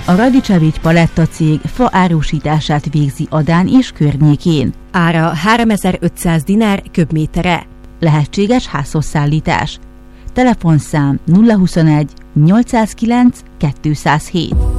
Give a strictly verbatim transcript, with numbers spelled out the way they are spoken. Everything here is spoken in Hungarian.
A Radicevics Paletta cég fa árusítását végzi Adán és környékén. Ára háromezer-ötszáz dinár köbméterre. Lehetséges házhozszállítás. Telefonszám nulla huszonegy nyolcszázkilenc kétszázhét.